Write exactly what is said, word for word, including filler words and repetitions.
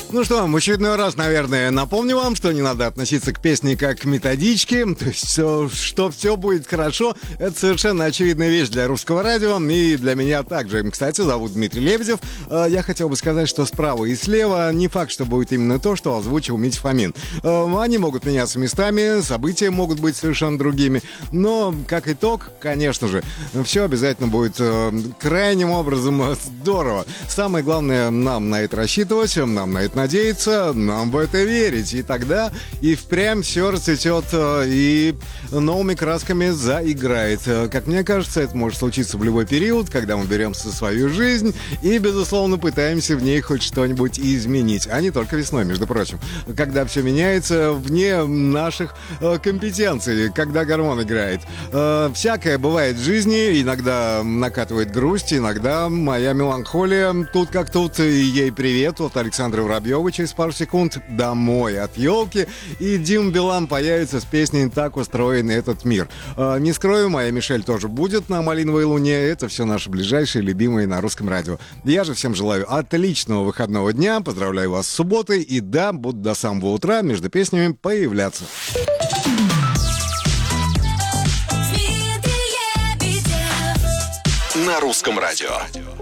Ну что, в очередной раз, наверное, напомню вам, что не надо относиться к песне как к методичке. То есть, все, что все будет хорошо, это совершенно очевидная вещь для русского радио и для меня также. Кстати, зовут Дмитрий Лебедев. Я хотел бы сказать, что справа и слева не факт, что будет именно то, что озвучил Митя Фомин. Они могут меняться местами, события могут быть совершенно другими. Но, как итог, конечно же, все обязательно будет крайним образом здорово. Самое главное, нам на это рассчитывать, нам на это надеяться, нам в это верить. И тогда и впрямь все расцветет и новыми красками заиграет. Как мне кажется, это может случиться в любой период, когда мы беремся за свою жизнь и, безусловно, пытаемся в ней хоть что-нибудь изменить. А не только весной, между прочим. Когда все меняется вне наших компетенций, когда гормон играет. Всякое бывает в жизни. Иногда накатывает грусть, иногда моя меланхолия. Тут как тут, и ей привет от Александра Воробьева через пару секунд домой от елки, и Дим Билан появится с песней «Так устроен этот мир». Э, не скрою, моя Мишель тоже будет на «Малиновой луне». Это все наши ближайшие любимые на русском радио. Я же всем желаю отличного выходного дня, поздравляю вас с субботой, и да, буду до самого утра между песнями появляться. На русском радио.